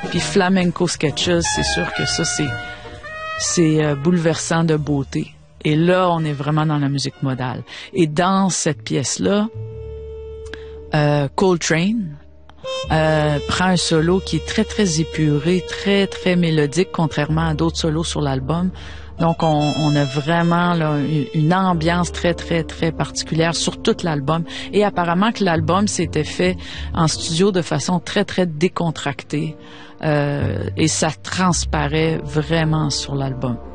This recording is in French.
Puis Flamenco Sketches, c'est sûr que ça, c'est bouleversant de beauté. Et là, on est vraiment dans la musique modale. Et dans cette pièce-là, Coltrane prend un solo qui est très, très épuré, très, très mélodique, contrairement à d'autres solos sur l'album. Donc, on a vraiment là, une ambiance très, très, très particulière sur tout l'album. Et apparemment que l'album s'était fait en studio de façon très, très décontractée. Et ça transparaît vraiment sur l'album.